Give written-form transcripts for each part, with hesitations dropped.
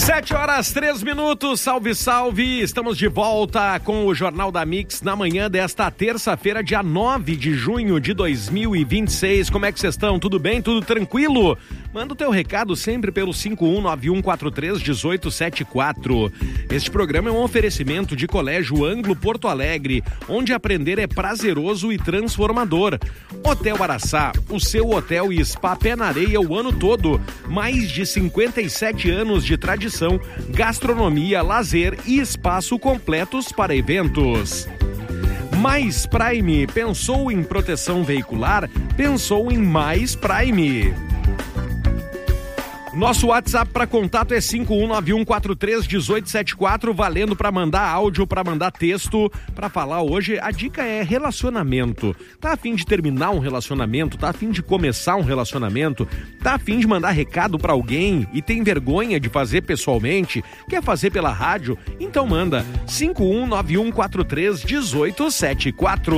7h03, salve, salve! Estamos de volta com o Jornal da Mix na manhã desta terça-feira, dia 9 de junho de 2026. Como é que vocês estão? Tudo bem? Tudo tranquilo? Manda o teu recado sempre pelo 5191431874. Este programa é um oferecimento de Colégio Anglo Porto Alegre, onde aprender é prazeroso e transformador. Hotel Araçá, o seu hotel e spa pé na areia o ano todo. Mais de 57 anos de tradição, gastronomia, lazer e espaço completos para eventos. Mais Prime, pensou em proteção veicular? Pensou em Mais Prime. Nosso WhatsApp para contato é 5191431874, valendo para mandar áudio, para mandar texto, para falar hoje. A dica é relacionamento. Tá a fim de terminar um relacionamento? Tá a fim de começar um relacionamento? Tá a fim de mandar recado para alguém e tem vergonha de fazer pessoalmente? Quer fazer pela rádio? Então manda 5191431874.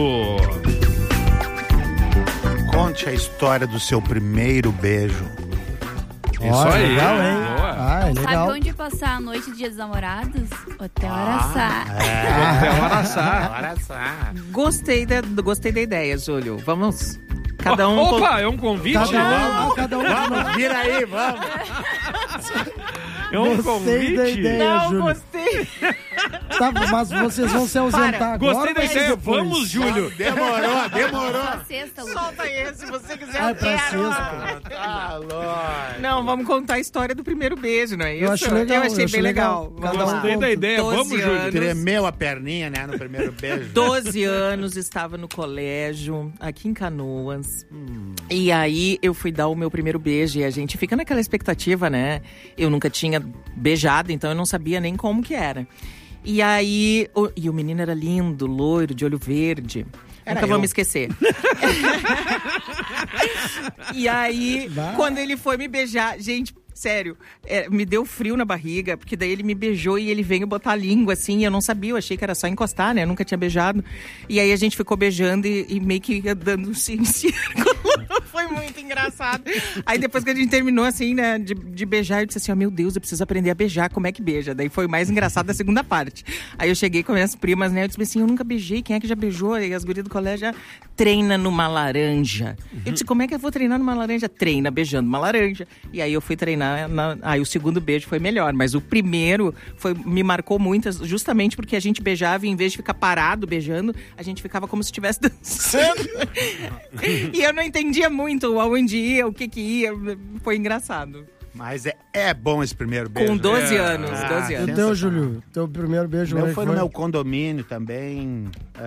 Conte a história do seu primeiro beijo. Isso aí. Legal, hein? Sabe Legal. onde passar a noite de Dia dos Namorados? Hotel Araçá. Hotel Araçá. Araçá. Gostei da ideia, Júlio. Vamos... Cada um... Opa, é um convite? Cada um. Vamos, vira aí, vamos. É um Gostei convite? da ideia, Não, Júlio. gostei. Tá, mas vocês vão se ausentar agora. Gostei da ou ideia. depois? Vamos, Júlio. Demorou. Pra sexta, Lu. Solta esse, se você quiser. Ai, eu pra quero. sexta. Tá louco. Não, vamos contar a história do primeiro beijo, não é isso? Eu acho legal, Eu achei bem legal. Cada um Gostei da conta. ideia. 12 Vamos, Júlio. anos. Tremeu a perninha, né, no primeiro beijo. 12 anos, estava no colégio, aqui em Canoas. E aí, eu fui dar o meu primeiro beijo. E a gente fica naquela expectativa, né? Eu nunca tinha beijado, então eu não sabia nem como que era. E aí, o menino era lindo, loiro, de olho verde. Nunca vou me esquecer. E aí, quando ele foi me beijar, gente... Sério, me deu frio na barriga, porque daí ele me beijou e ele veio botar a língua, assim, e eu não sabia, eu achei que era só encostar, né? Eu nunca tinha beijado. E aí a gente ficou beijando e meio que dando um círculo. Foi muito engraçado. Aí depois que a gente terminou, assim, né, de beijar, eu disse assim, meu Deus, eu preciso aprender a beijar, como é que beija? Daí foi mais engraçado a segunda parte. Aí eu cheguei com minhas primas, né, eu disse assim, eu nunca beijei, quem é que já beijou? E as gurias do colégio já treina numa laranja. Eu disse, como é que eu vou treinar numa laranja? Treina beijando uma laranja. E aí eu fui treinar. Aí o segundo beijo foi melhor, mas o primeiro me marcou muito, justamente porque a gente beijava e em vez de ficar parado beijando, a gente ficava como se estivesse dançando. E eu não entendia muito aonde ia, o que ia, foi engraçado. Mas é bom esse primeiro beijo. Com 12 anos, 12 E o anos. teu, Júlio? Teu primeiro beijo Foi no meu condomínio também,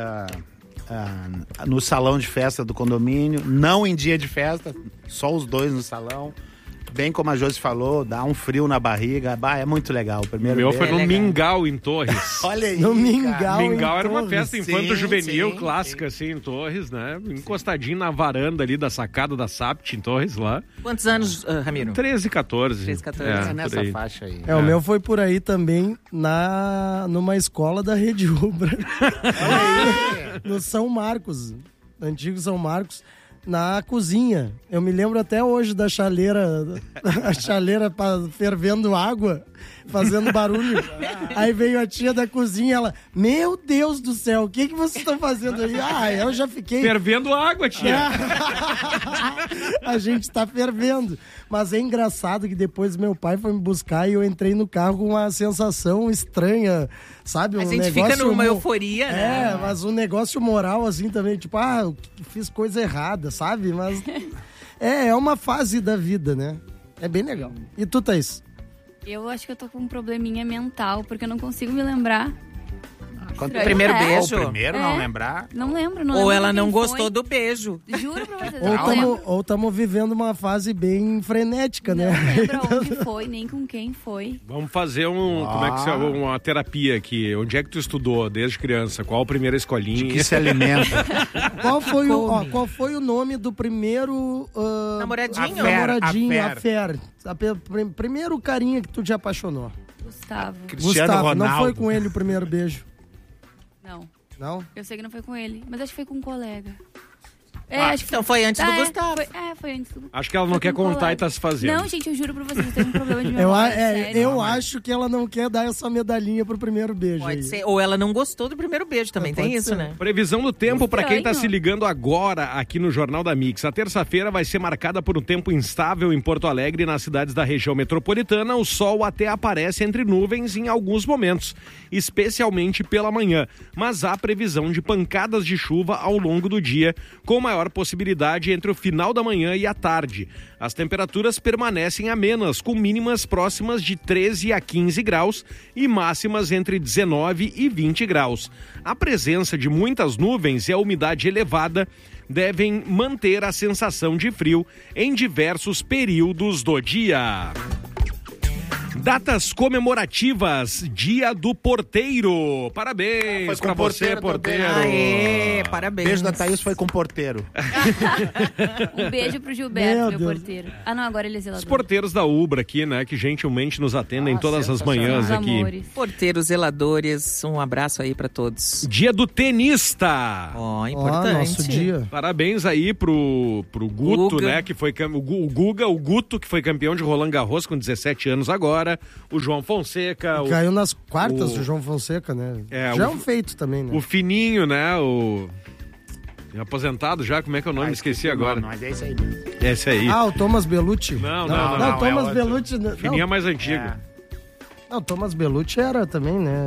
no salão de festa do condomínio, não em dia de festa, só os dois no salão. Bem como a Josi falou, dá um frio na barriga. É muito legal. O primeiro Meu beijo. foi no Mingau, em Torres. Olha aí. No Mingau. Mingau era uma Torres. festa infanto-juvenil Sim, clássica, assim, em Torres, né? Encostadinho na varanda ali da sacada da Sapt, em Torres, lá. Quantos anos, Ramiro? 13, 14. 13, 14. É por nessa aí. faixa aí. O meu foi por aí também, numa escola da Rede Ubra. No São Marcos, antigo São Marcos, na cozinha. Eu me lembro até hoje da chaleira, a chaleira fervendo água, fazendo barulho. Aí veio a tia da cozinha, ela, meu Deus do céu, o que vocês estão fazendo aí? Eu já fiquei... Fervendo água, tia. A gente tá fervendo. Mas é engraçado que depois meu pai foi me buscar e eu entrei no carro com uma sensação estranha, sabe? A gente fica numa euforia, né? Mas um negócio moral assim também, tipo, eu fiz coisa errada, sabe? Mas é uma fase da vida, né? É bem legal. E tu, Thaís? Eu acho que eu tô com um probleminha mental, porque eu não consigo me lembrar. Quanto Estranho, primeiro né? beijo? O primeiro, não É. lembrar? Não lembro, não Ou lembro ela quem não foi. gostou do beijo. Juro pra vocês, eu não lembro. Ou estamos vivendo uma fase bem frenética, né? Não lembro onde foi, nem com quem foi. Vamos fazer uma terapia aqui. Onde é que tu estudou desde criança? Qual a primeira escolinha? Que se alimenta. Qual foi o nome do primeiro... Namoradinho? Namoradinho, Affair. Primeiro carinha que tu te apaixonou. Gustavo. Cristiano Gustavo, Ronaldo. não foi com ele o primeiro beijo? Não. Não? Eu sei que não foi com ele, mas acho que foi com um colega. Acho que Então foi antes do Gustavo. Foi antes do Acho que ela não quer contar e tá se fazendo. Não, gente, eu juro pra vocês, eu tenho um problema de memória. Eu acho que ela não quer dar essa medalhinha pro primeiro beijo. Pode ser. Ou ela não gostou do primeiro beijo também, tem isso, né? Previsão do tempo para quem tá Estranho. se ligando agora aqui no Jornal da Mix. A terça-feira vai ser marcada por um tempo instável em Porto Alegre e nas cidades da região metropolitana. O sol até aparece entre nuvens em alguns momentos, especialmente pela manhã. Mas há previsão de pancadas de chuva ao longo do dia, com maior possibilidade entre o final da manhã e a tarde. As temperaturas permanecem amenas, com mínimas próximas de 13 a 15 graus e máximas entre 19 e 20 graus. A presença de muitas nuvens e a umidade elevada devem manter a sensação de frio em diversos períodos do dia. Datas comemorativas, Dia do Porteiro. Parabéns pra você, porteiro. Aê, parabéns. Beijo da Thaís foi com porteiro. Um beijo pro Gilberto, meu Deus. porteiro. Ah, não, agora ele é Os zelador. porteiros da Ubra aqui, né, que gentilmente nos atendem todas as manhãs Os aqui. amores. Porteiros, zeladores, um abraço aí pra todos. Dia do tenista. Ó, Ó, importante. nosso dia. Parabéns aí pro Guto, Guga. né, que foi o Guto, que foi campeão de Roland Garros com 17 anos agora, o João Fonseca, Caiu nas quartas o- do João Fonseca, né? É, Já é o- um feito também, né? o Fininho, né, o aposentado já, como é que é o nome? Esqueci agora. Mas é isso aí. Esse aí. Ah, o Thomas Bellucci. Não, Não, Thomas é outro. Bellucci. Fininho é mais antigo. Não, o Thomas Bellucci era também, né?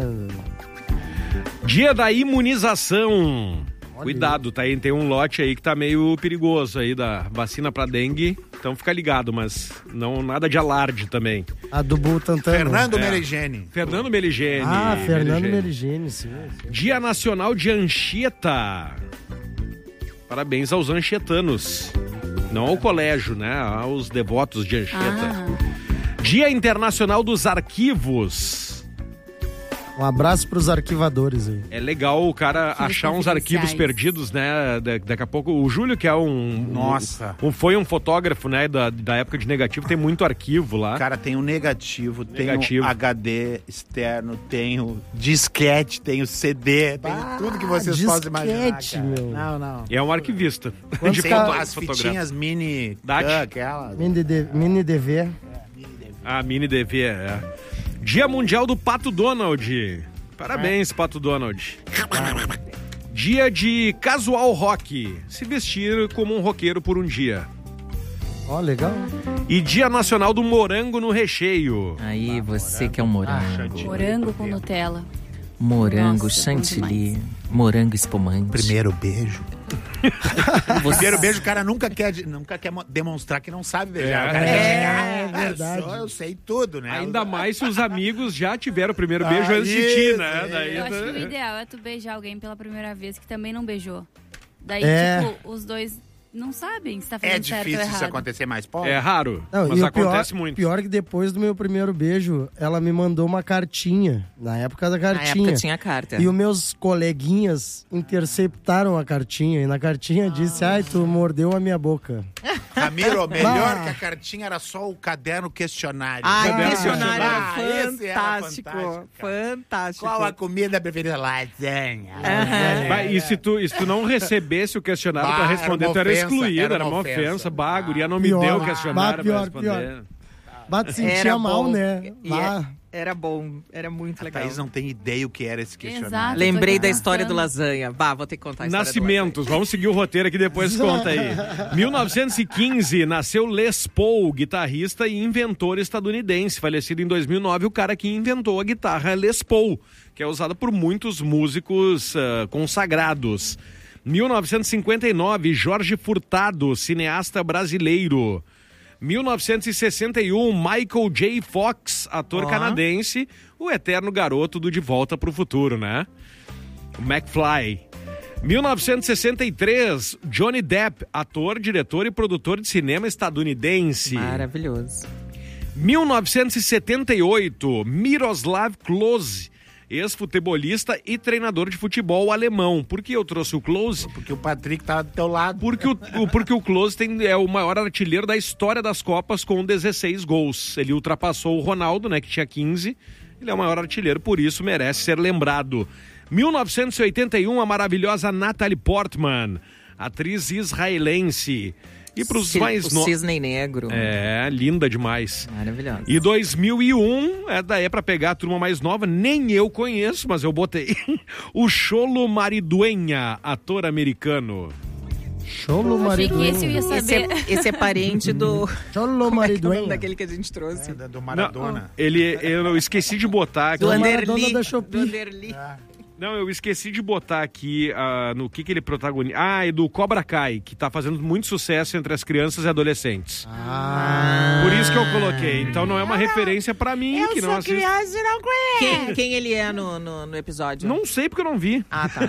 Dia da imunização. Olha Cuidado, tá aí, tem um lote aí que tá meio perigoso aí da vacina pra dengue, então fica ligado, mas não nada de alarde também. A do Butantan. né? Fernando Meligeni. Fernando Meligeni. Ah, Fernando Meligeni, sim. Dia Nacional de Anchieta. Parabéns aos anchietanos. Não ao colégio, né? Aos devotos de Anchieta. Dia Internacional dos Arquivos. Um abraço pros arquivadores aí. É legal o cara Arquivos achar uns confidenciais. arquivos perdidos, né? Daqui a pouco, o Júlio, que é Nossa. foi um fotógrafo, né? Da época de negativo, tem muito arquivo lá. Cara, tem o negativo, tem Negativo. o HD externo, tem o disquete, tem o CD, tem tudo que vocês possam imaginar, disquete, cara. meu. Não. É um arquivista. Quantos Tem ca- as fitinhas mini, Date. aquela. Mini DV. A mini DV, é. Dia Mundial do Pato Donald. Parabéns, Pato Donald. Dia de casual rock. Se vestir como um roqueiro por um dia. Ó, legal. E Dia Nacional do Morango no Recheio. Aí, você que é um morango. Morango com Nutella. Morango, Nossa, chantilly, morango espumante. Primeiro beijo. Você- Primeiro beijo, o cara nunca quer demonstrar que não sabe beijar. É. O cara quer chegar. É verdade. Eu sei tudo, né? Ainda mais se os amigos já tiveram o primeiro beijo Ah, antes de ti, isso, né? é. Daí, Eu acho que o ideal é tu beijar alguém pela primeira vez que também não beijou. Daí, É. tipo, os dois não sabem se tá fazendo É certo ou difícil errado. isso acontecer mais pobre. É raro, Não, mas e o acontece muito. Pior que depois do meu primeiro beijo, ela me mandou uma cartinha. Na época da Na cartinha. época tinha carta. E os meus coleguinhas interceptaram a cartinha. E na cartinha disse, ai, tu mordeu a minha boca. Ramiro, melhor Bah. que a cartinha era só o caderno questionário. Ai, Ah, questionário ah, era esse era fantástico. fantástico, Fantástico. Qual a comida preferida? Lasanha. Vai, e se tu não recebesse o questionário Bah, pra era responder, uma tu era ofensa, excluído, era uma ofensa. ofensa. Bah, a guria não me Pior. deu o questionário Bah, pra pior, responder. Bate sentia Era mal, bom. né? E Lá. era bom, era muito A legal. Thaís não tem ideia o que era esse questionário. Exato. Lembrei Tô da aqui história do pensando. lasanha. Bah, vou ter que contar a história Nascimentos, vamos seguir o roteiro aqui, depois conta aí. 1915, nasceu Les Paul, guitarrista e inventor estadunidense. Falecido em 2009, o cara que inventou a guitarra Les Paul, que é usada por muitos músicos consagrados. 1959, Jorge Furtado, cineasta brasileiro. 1961, Michael J. Fox, ator Ó. canadense, o eterno garoto do De Volta para o Futuro, né? O McFly. 1963, Johnny Depp, ator, diretor e produtor de cinema estadunidense. Maravilhoso. 1978, Miroslav Klose, ex-futebolista e treinador de futebol alemão. Por que eu trouxe o Klose? Porque o Patrick tá do teu lado. Porque o Klose é o maior artilheiro da história das Copas com 16 gols. Ele ultrapassou o Ronaldo, né, que tinha 15. Ele é o maior artilheiro, por isso merece ser lembrado. 1981, a maravilhosa Natalie Portman. atriz israelense. E para os mais novos... O Cisne Negro. É, linda demais. Maravilhosa. E 2001, daí é pra pegar a turma mais nova, nem eu conheço, mas eu botei. O Xolo Maridueña, ator americano. Xolo Maridueña. Esse é parente do... Xolo Maridueña. Daquele que a gente trouxe. Do Maradona. Não, eu esqueci de botar aqui. Do Anderli. Não, eu esqueci de botar aqui no que ele protagoniza. É do Cobra Kai, que tá fazendo muito sucesso entre as crianças e adolescentes. Por isso que eu coloquei. Então não é uma referência pra mim. Eu que não sou assisto. criança e não conheço. Quem ele é no episódio? Não sei porque eu não vi. Ah, tá.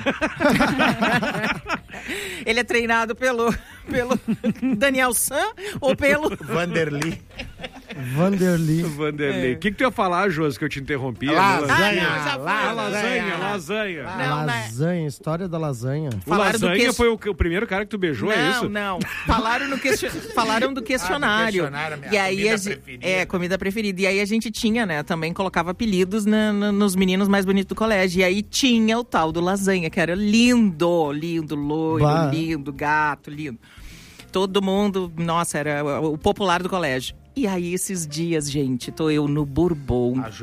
Ele é treinado pelo Daniel San ou pelo... Vanderly. O que tu ia falar, Josi, que eu te interrompi? Lasanha. Lasanha, história da lasanha. O Lasanha foi o primeiro cara que tu beijou, é isso? Não. Falaram do questionário. E aí comida preferida. E aí a gente tinha, né, também colocava apelidos nos meninos mais bonitos do colégio. E aí tinha o tal do Lasanha, que era lindo, loiro, lindo, gato, lindo. Todo mundo, nossa, era o popular do colégio. E aí, esses dias, gente, tô eu no Bourbon.